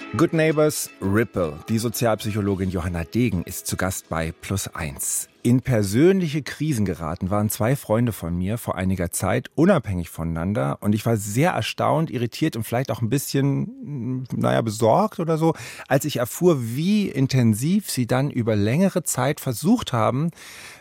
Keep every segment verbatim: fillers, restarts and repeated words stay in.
Good Neighbors Ripple. Die Sozialpsychologin Johanna Degen ist zu Gast bei Plus eins. In persönliche Krisen geraten waren zwei Freunde von mir vor einiger Zeit, unabhängig voneinander. Und ich war sehr erstaunt, irritiert und vielleicht auch ein bisschen, naja, besorgt oder so, als ich erfuhr, wie intensiv sie dann über längere Zeit versucht haben,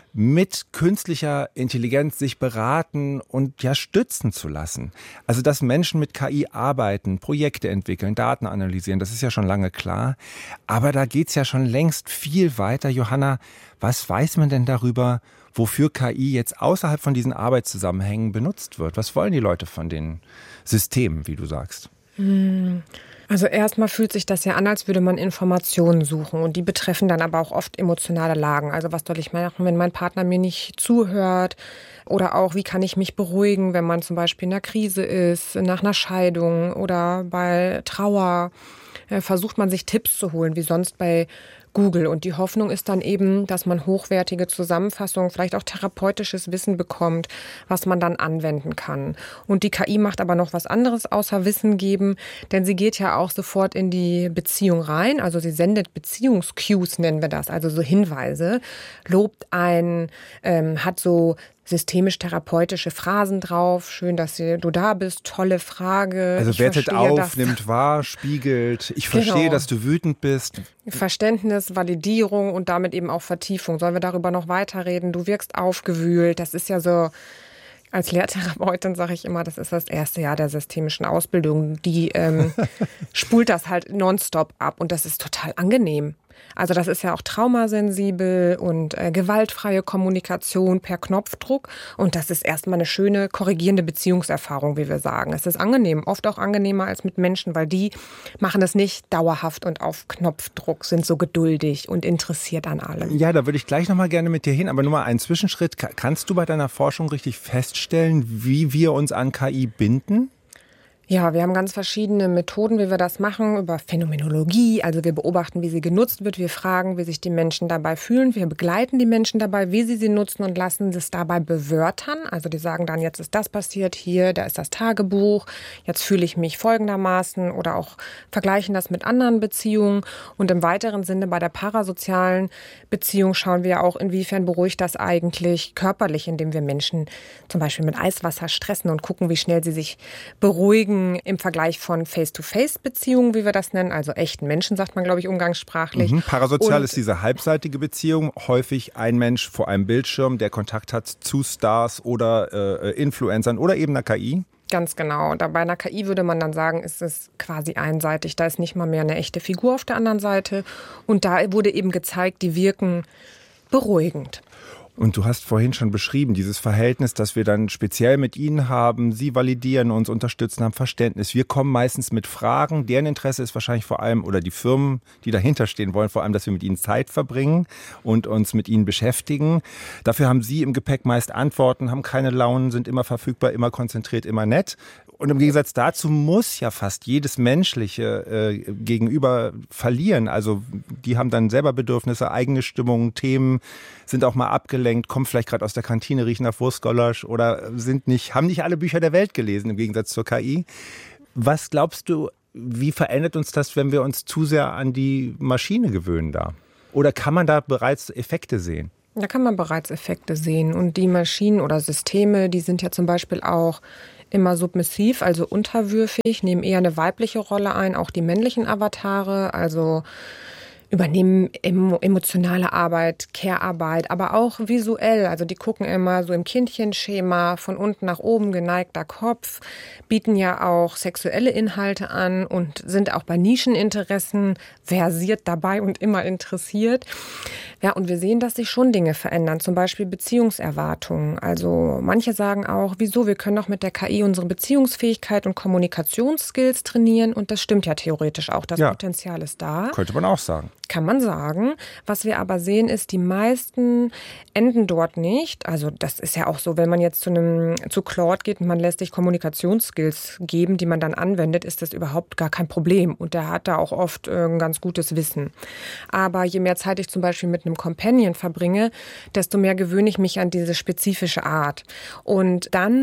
mit künstlicher Intelligenz sich beraten und ja stützen zu lassen. Also dass Menschen mit K I arbeiten, Projekte entwickeln, Daten analysieren, das ist ja schon lange klar. Aber da geht's ja schon längst viel weiter. Johanna, was weiß man denn darüber, wofür K I jetzt außerhalb von diesen Arbeitszusammenhängen benutzt wird? Was wollen die Leute von den Systemen, wie du sagst? Hm. Also erstmal fühlt sich das ja an, als würde man Informationen suchen und die betreffen dann aber auch oft emotionale Lagen. Also was soll ich machen, wenn mein Partner mir nicht zuhört oder auch wie kann ich mich beruhigen, wenn man zum Beispiel in einer Krise ist, nach einer Scheidung oder bei Trauer. Versucht man sich Tipps zu holen, wie sonst bei Google. Und die Hoffnung ist dann eben, dass man hochwertige Zusammenfassungen, vielleicht auch therapeutisches Wissen bekommt, was man dann anwenden kann. Und die K I macht aber noch was anderes außer Wissen geben, denn sie geht ja auch sofort in die Beziehung rein. Also sie sendet Beziehungscues, nennen wir das, also so Hinweise, lobt ein, ähm, hat so systemisch-therapeutische Phrasen drauf. Schön, dass du da bist. Tolle Frage. Also ich wertet verstehe, auf, dass, nimmt wahr, spiegelt. Ich verstehe, genau. dass du wütend bist. Verständnis, Validierung und damit eben auch Vertiefung. Sollen wir darüber noch weiterreden? Du wirkst aufgewühlt. Das ist ja so, als Lehrtherapeutin sage ich immer, das ist das erste Jahr der systemischen Ausbildung. Die ähm, spult das halt nonstop ab und das ist total angenehm. Also das ist ja auch traumasensibel und äh, gewaltfreie Kommunikation per Knopfdruck. Und das ist erstmal eine schöne, korrigierende Beziehungserfahrung, wie wir sagen. Es ist angenehm, oft auch angenehmer als mit Menschen, weil die machen das nicht dauerhaft und auf Knopfdruck, sind so geduldig und interessiert an allem. Ja, da würde ich gleich nochmal gerne mit dir hin. Aber nur mal einen Zwischenschritt. Kannst du bei deiner Forschung richtig feststellen, wie wir uns an K I binden? Ja, wir haben ganz verschiedene Methoden, wie wir das machen, über Phänomenologie. Also wir beobachten, wie sie genutzt wird. Wir fragen, wie sich die Menschen dabei fühlen. Wir begleiten die Menschen dabei, wie sie sie nutzen und lassen es dabei bewörtern. Also die sagen dann, jetzt ist das passiert, hier, da ist das Tagebuch. Jetzt fühle ich mich folgendermaßen oder auch vergleichen das mit anderen Beziehungen. Und im weiteren Sinne bei der parasozialen Beziehung schauen wir auch, inwiefern beruhigt das eigentlich körperlich, indem wir Menschen zum Beispiel mit Eiswasser stressen und gucken, wie schnell sie sich beruhigen. Im Vergleich von Face-to-Face-Beziehungen, wie wir das nennen, also echten Menschen, sagt man, glaube ich, umgangssprachlich. Mhm. Parasozial und ist diese halbseitige Beziehung. Häufig ein Mensch vor einem Bildschirm, der Kontakt hat zu Stars oder äh, Influencern oder eben einer K I. Ganz genau. Da bei einer K I würde man dann sagen, ist es quasi einseitig. Da ist nicht mal mehr eine echte Figur auf der anderen Seite. Und da wurde eben gezeigt, die wirken beruhigend. Und du hast vorhin schon beschrieben, dieses Verhältnis, das wir dann speziell mit ihnen haben. Sie validieren uns, unterstützen, haben Verständnis. Wir kommen meistens mit Fragen. Deren Interesse ist wahrscheinlich vor allem, oder die Firmen, die dahinter stehen, wollen vor allem, dass wir mit ihnen Zeit verbringen und uns mit ihnen beschäftigen. Dafür haben sie im Gepäck meist Antworten, haben keine Launen, sind immer verfügbar, immer konzentriert, immer nett. Und im Gegensatz dazu muss ja fast jedes Menschliche äh, Gegenüber verlieren. Also die haben dann selber Bedürfnisse, eigene Stimmungen, Themen, sind auch mal abgelenkt, kommen vielleicht gerade aus der Kantine, riechen nach Wurstgulasch oder sind nicht, haben nicht alle Bücher der Welt gelesen, im Gegensatz zur K I. Was glaubst du, wie verändert uns das, wenn wir uns zu sehr an die Maschine gewöhnen da? Oder kann man da bereits Effekte sehen? Da kann man bereits Effekte sehen. Und die Maschinen oder Systeme, die sind ja zum Beispiel auch immer submissiv, also unterwürfig, nehmen eher eine weibliche Rolle ein, auch die männlichen Avatare, also übernehmen emotionale Arbeit, Care-Arbeit, aber auch visuell. Also die gucken immer so im Kindchenschema, von unten nach oben, geneigter Kopf, bieten ja auch sexuelle Inhalte an und sind auch bei Nischeninteressen versiert dabei und immer interessiert. Ja, und wir sehen, dass sich schon Dinge verändern, zum Beispiel Beziehungserwartungen. Also manche sagen auch, wieso, wir können doch mit der K I unsere Beziehungsfähigkeit und Kommunikationsskills trainieren. Und das stimmt ja theoretisch auch, das ja, Potenzial ist da. Könnte man auch sagen. Kann man sagen. Was wir aber sehen, ist, die meisten enden dort nicht. Also das ist ja auch so, wenn man jetzt zu einem zu Claude geht und man lässt sich Kommunikationsskills geben, die man dann anwendet, ist das überhaupt gar kein Problem. Und der hat da auch oft äh, ein ganz gutes Wissen. Aber je mehr Zeit ich zum Beispiel mit einem Companion verbringe, desto mehr gewöhne ich mich an diese spezifische Art. Und dann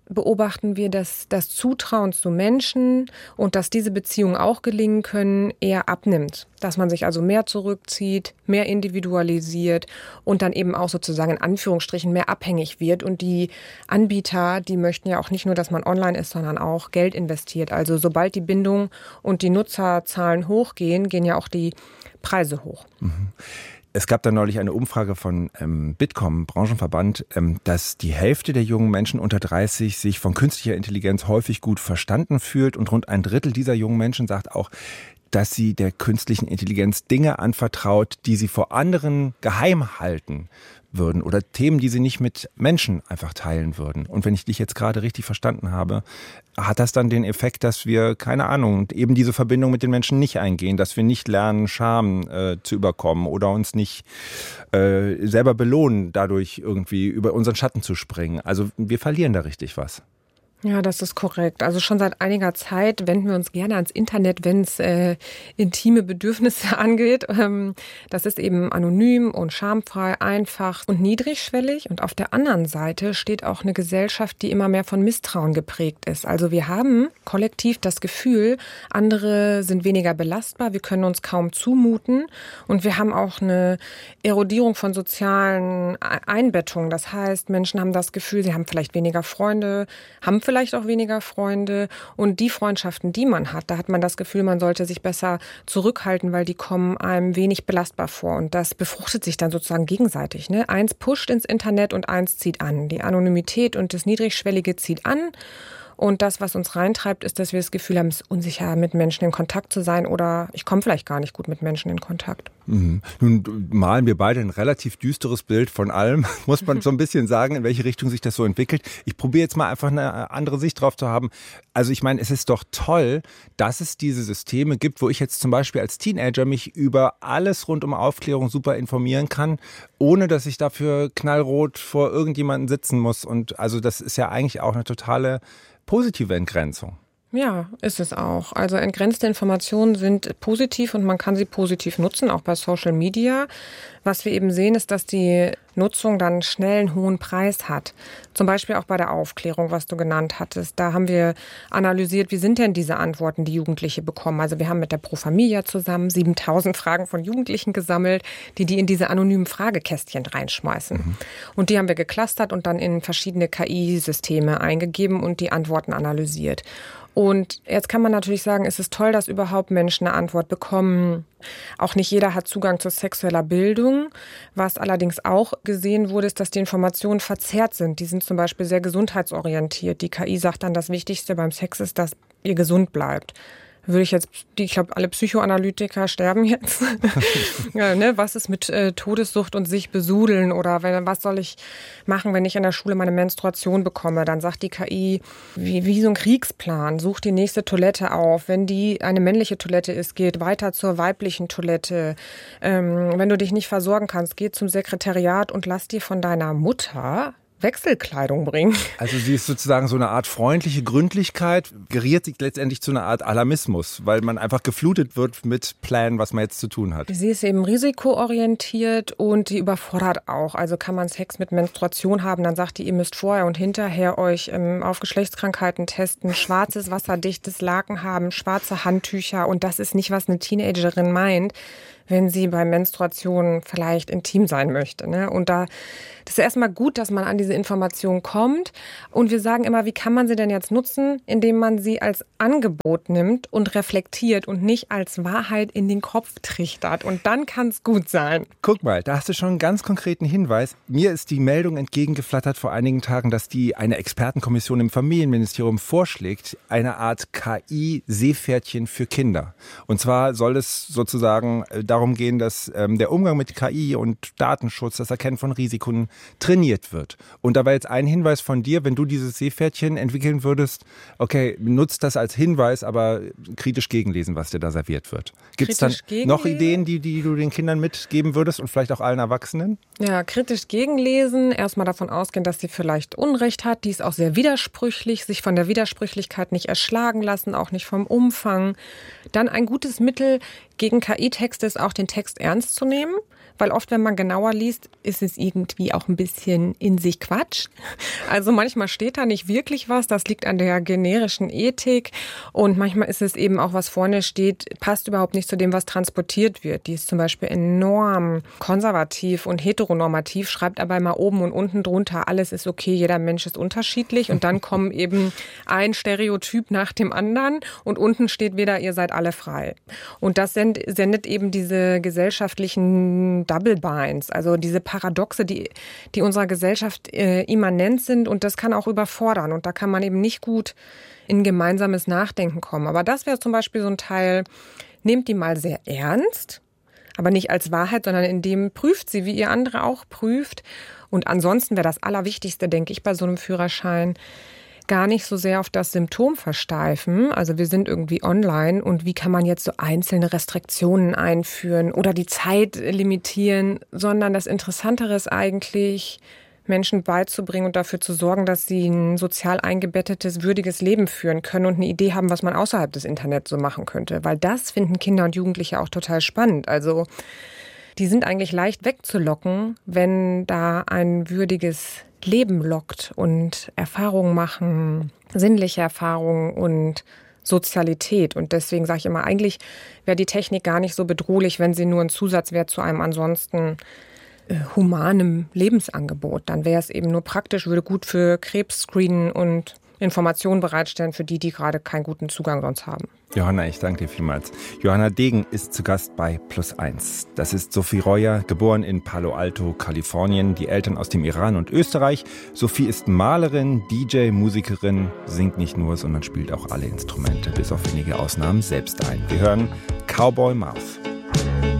beobachten wir, dass das Zutrauen zu Menschen und dass diese Beziehungen auch gelingen können, eher abnimmt. Dass man sich also mehr zurückzieht, mehr individualisiert und dann eben auch sozusagen in Anführungsstrichen mehr abhängig wird. Und die Anbieter, die möchten ja auch nicht nur, dass man online ist, sondern auch Geld investiert. Also sobald die Bindung und die Nutzerzahlen hochgehen, gehen ja auch die Preise hoch. Mhm. Es gab da neulich eine Umfrage von ähm, Bitkom, Branchenverband, ähm, dass die Hälfte der jungen Menschen unter dreißig sich von künstlicher Intelligenz häufig gut verstanden fühlt und rund ein Drittel dieser jungen Menschen sagt auch, dass sie der künstlichen Intelligenz Dinge anvertraut, die sie vor anderen geheim halten würden oder Themen, die sie nicht mit Menschen einfach teilen würden. Und wenn ich dich jetzt gerade richtig verstanden habe, hat das dann den Effekt, dass wir, keine Ahnung, eben diese Verbindung mit den Menschen nicht eingehen, dass wir nicht lernen, Scham äh, zu überkommen oder uns nicht äh, selber belohnen, dadurch irgendwie über unseren Schatten zu springen. Also wir verlieren da richtig was. Ja, das ist korrekt. Also schon seit einiger Zeit wenden wir uns gerne ans Internet, wenn es äh, intime Bedürfnisse angeht. Ähm, das ist eben anonym und schamfrei, einfach und niedrigschwellig. Und auf der anderen Seite steht auch eine Gesellschaft, die immer mehr von Misstrauen geprägt ist. Also wir haben kollektiv das Gefühl, andere sind weniger belastbar, wir können uns kaum zumuten. Und wir haben auch eine Erodierung von sozialen Einbettungen. Das heißt, Menschen haben das Gefühl, sie haben vielleicht weniger Freunde, haben vielleicht auch weniger Freunde und die Freundschaften, die man hat, da hat man das Gefühl, man sollte sich besser zurückhalten, weil die kommen einem wenig belastbar vor und das befruchtet sich dann sozusagen gegenseitig. Ne? Eins pusht ins Internet und eins zieht an. Die Anonymität und das Niedrigschwellige zieht an. Und das, was uns reintreibt, ist, dass wir das Gefühl haben, es ist unsicher, mit Menschen in Kontakt zu sein oder ich komme vielleicht gar nicht gut mit Menschen in Kontakt. Mhm. Nun malen wir beide ein relativ düsteres Bild von allem. Muss man so ein bisschen sagen, in welche Richtung sich das so entwickelt. Ich probiere jetzt mal einfach eine andere Sicht drauf zu haben. Also ich meine, es ist doch toll, dass es diese Systeme gibt, wo ich jetzt zum Beispiel als Teenager mich über alles rund um Aufklärung super informieren kann, ohne dass ich dafür knallrot vor irgendjemandem sitzen muss. Und also das ist ja eigentlich auch eine totale positive Entgrenzung. Ja, ist es auch. Also entgrenzte Informationen sind positiv und man kann sie positiv nutzen, auch bei Social Media. Was wir eben sehen, ist, dass die Nutzung dann schnell einen hohen Preis hat. Zum Beispiel auch bei der Aufklärung, was du genannt hattest. Da haben wir analysiert, wie sind denn diese Antworten, die Jugendliche bekommen. Also wir haben mit der Pro Familia zusammen siebentausend Fragen von Jugendlichen gesammelt, die die in diese anonymen Fragekästchen reinschmeißen. Mhm. Und die haben wir geclustert und dann in verschiedene K I-Systeme eingegeben und die Antworten analysiert. Und jetzt kann man natürlich sagen, es ist toll, dass überhaupt Menschen eine Antwort bekommen. Auch nicht jeder hat Zugang zu sexueller Bildung. Was allerdings auch gesehen wurde, ist, dass die Informationen verzerrt sind. Die sind zum Beispiel sehr gesundheitsorientiert. Die K I sagt dann, das Wichtigste beim Sex ist, dass ihr gesund bleibt. Würde ich jetzt, ich glaube, alle Psychoanalytiker sterben jetzt. Ja, ne? Was ist mit äh, Todessucht und sich besudeln? Oder wenn, was soll ich machen, wenn ich in der Schule meine Menstruation bekomme? Dann sagt die K I, wie, wie so ein Kriegsplan, such die nächste Toilette auf. Wenn die eine männliche Toilette ist, geht weiter zur weiblichen Toilette. Ähm, wenn du dich nicht versorgen kannst, geh zum Sekretariat und lass dir von deiner Mutter Wechselkleidung bringen. Also sie ist sozusagen so eine Art freundliche Gründlichkeit, geriert sich letztendlich zu einer Art Alarmismus, weil man einfach geflutet wird mit Plänen, was man jetzt zu tun hat. Sie ist eben risikoorientiert und die überfordert auch. Also kann man Sex mit Menstruation haben, dann sagt die, ihr müsst vorher und hinterher euch ähm, auf Geschlechtskrankheiten testen, schwarzes, wasserdichtes Laken haben, schwarze Handtücher und das ist nicht, was eine Teenagerin meint, wenn sie bei Menstruation vielleicht intim sein möchte. Ne? Und da das ist erstmal gut, dass man an diese Information kommt. Und wir sagen immer, wie kann man sie denn jetzt nutzen, indem man sie als Angebot nimmt und reflektiert und nicht als Wahrheit in den Kopf trichtert. Und dann kann es gut sein. Guck mal, da hast du schon einen ganz konkreten Hinweis. Mir ist die Meldung entgegengeflattert vor einigen Tagen, dass die eine Expertenkommission im Familienministerium vorschlägt, eine Art K I-Seepferdchen für Kinder. Und zwar soll es sozusagen darum gehen, dass ähm, der Umgang mit K I und Datenschutz, das Erkennen von Risiken trainiert wird. Und da war jetzt ein Hinweis von dir, wenn du dieses Seepferdchen entwickeln würdest, okay, nutzt das als Hinweis, aber kritisch gegenlesen, was dir da serviert wird. Gibt es dann noch Ideen, die, die du den Kindern mitgeben würdest und vielleicht auch allen Erwachsenen? Ja, kritisch gegenlesen, erstmal davon ausgehen, dass sie vielleicht Unrecht hat, die ist auch sehr widersprüchlich, sich von der Widersprüchlichkeit nicht erschlagen lassen, auch nicht vom Umfang. Dann ein gutes Mittel gegen K I-Texte ist auch, den Text ernst zu nehmen. weil oft, wenn man genauer liest, ist es irgendwie auch ein bisschen in sich Quatsch. Also manchmal steht da nicht wirklich was, das liegt an der generischen Ethik und manchmal ist es eben auch, was vorne steht, passt überhaupt nicht zu dem, was transportiert wird. Die ist zum Beispiel enorm konservativ und heteronormativ, schreibt aber immer oben und unten drunter, alles ist okay, jeder Mensch ist unterschiedlich und dann kommen eben ein Stereotyp nach dem anderen und unten steht wieder, ihr seid alle frei. Und das sendet eben diese gesellschaftlichen Double Binds, also diese Paradoxe, die, die unserer Gesellschaft äh, immanent sind und das kann auch überfordern und da kann man eben nicht gut in gemeinsames Nachdenken kommen. Aber das wäre zum Beispiel so ein Teil, nehmt die mal sehr ernst, aber nicht als Wahrheit, sondern indem prüft sie, wie ihr andere auch prüft. Und ansonsten wäre das Allerwichtigste, denke ich, bei so einem Führerschein, gar nicht so sehr auf das Symptom versteifen. Also wir sind irgendwie online und wie kann man jetzt so einzelne Restriktionen einführen oder die Zeit limitieren, sondern das Interessantere ist eigentlich, Menschen beizubringen und dafür zu sorgen, dass sie ein sozial eingebettetes, würdiges Leben führen können und eine Idee haben, was man außerhalb des Internets so machen könnte. Weil das finden Kinder und Jugendliche auch total spannend. Also die sind eigentlich leicht wegzulocken, wenn da ein würdiges Leben lockt und Erfahrungen machen, sinnliche Erfahrungen und Sozialität. Und deswegen sage ich immer, eigentlich wäre die Technik gar nicht so bedrohlich, wenn sie nur ein Zusatz wäre zu einem ansonsten äh, humanem Lebensangebot. Dann wäre es eben nur praktisch, würde gut für Krebs screenen und Informationen bereitstellen für die, die gerade keinen guten Zugang sonst haben. Johanna, ich danke dir vielmals. Johanna Degen ist zu Gast bei Plus eins. Das ist Sophie Reuer, geboren in Palo Alto, Kalifornien, die Eltern aus dem Iran und Österreich. Sophie ist Malerin, D J, Musikerin, singt nicht nur, sondern spielt auch alle Instrumente, bis auf wenige Ausnahmen, selbst ein. Wir hören Cowboy Mouth.